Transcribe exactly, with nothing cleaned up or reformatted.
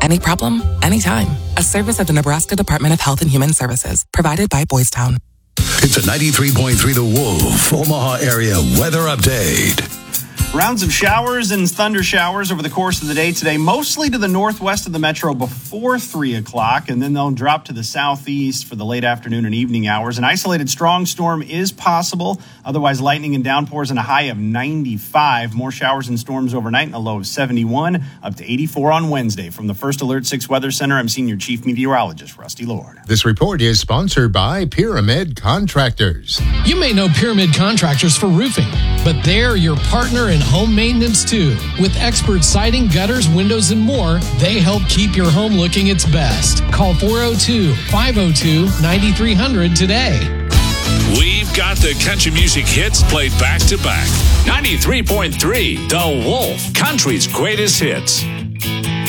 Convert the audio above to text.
Any problem, anytime. A service of the Nebraska Department of Health and Human Services, provided by Boys Town. It's a ninety-three point three The Wolf, Omaha area weather update. Rounds of showers and thunder showers over the course of the day today, mostly to the northwest of the metro before three o'clock, and then they'll drop to the southeast for the late afternoon and evening hours. An isolated strong storm is possible. Otherwise, lightning and downpours and a high of ninety-five. More showers and storms overnight and a low of seventy-one, up to eighty-four on Wednesday. From the First Alert six Weather Center, I'm Senior Chief Meteorologist Rusty Lord. This report is sponsored by Pyramid Contractors. You may know Pyramid Contractors for roofing, but they're your partner in home maintenance too. With expert siding, gutters, windows, and more, they help keep your home looking its best. Call four oh two, five oh two, nine three hundred today. We've got the country music hits played back to back. ninety-three point three The Wolf, country's greatest hits.